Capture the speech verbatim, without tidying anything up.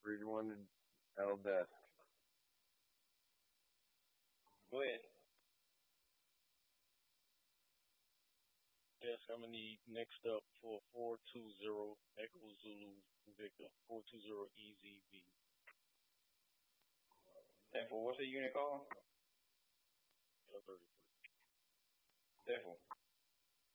three one to L desk. Go ahead. Yes, I'm gonna need next up for four two zero Echo Zulu Victor. Four two zero E Z V. ten four, what's the unit call? L thirty three. ten four.